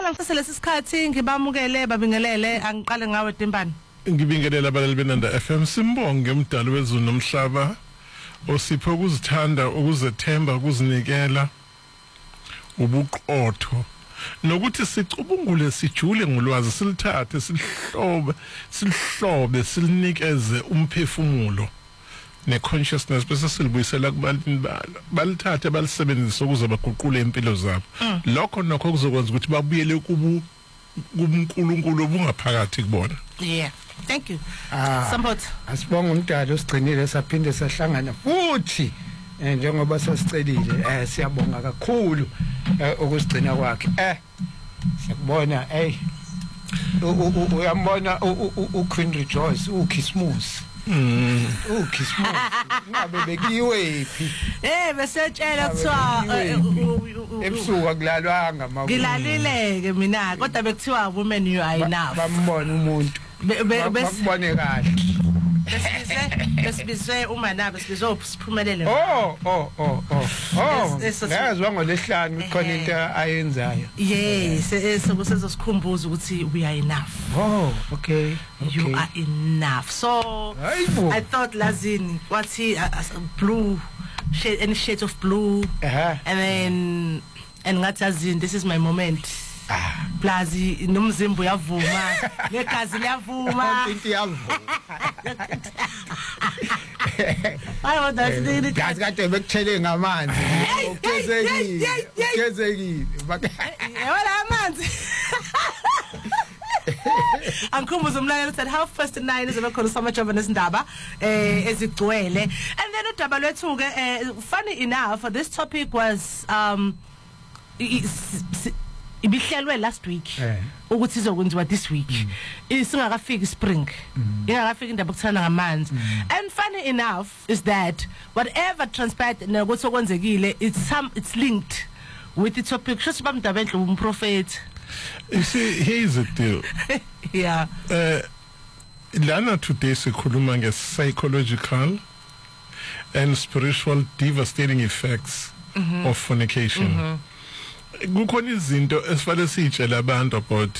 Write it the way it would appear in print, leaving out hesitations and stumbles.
ngicabanga ngisase lesisikhathi ngibamukele babingelele angiqale ngawe Timbani. Ngibingelela abalali benanda FM simbonge umdali wezulu nomhlaba osipho ukuzithanda ukuzethemba ukuzinikela ubuqotho nokuthi sicubungule sijule ngolwazi silithathe silihlobe silinikeze umphefumulo ne-consciousness bese silibuyisela kubalini balithathe balisebenzise ukuze baguqule impilo zabo lokho nokho kuzokwenza ukuthi babuyele kubuNkulunkulu obungaphakathi kubona. Yeah, thank you. Sambotha asibonga umdali osigcinile saphinde sahlangana futhi njengoba sasicelile siyabonga kakhulu ukusigcina kwakhe siyakubona uyambona uQueen Rejoice uKhismus uKhismus ngabe bekiwe phi besetshela kuthiwa ebusuku akulalwanga ngilalile ke mina kodwa bekuthiwa women you are enough bambona umuntu bakubone kahle besibizwe uma nabe sibizwe uphumelele yazwa ngolesihlanu khona into ayenzayo yes sokusezokukhumbuza ukuthi we are enough okay you are enough so I thought lazini wathi blue shade any shade of blue and ngathi azini this is my moment plazi nomzimba uyavuma negazi liyavuma into yavuma ayo that's gazi kade bekuthele ngamanzi ugezekile wala amanzi Ankhumbuza umlalelo uthi half past 9 izobe khona samajoba nesindaba ezigcwele and then udaba lwethu ke funny enough this topic was ibihlelwe last week ukuthi izokwenziwa this week isingakafiki spring ingakafiki indaba okuthana ngamanzi and funny enough is that whatever transpired nokuthi okwenzekile it's linked with the topic shothi bamdabenhle umprofeti. You see, here's the deal. Yeah. Lana today sikhuluma nge-psychological and spiritual devastating effects of fornication. Kukhona izinto esifanele sitshele abantu about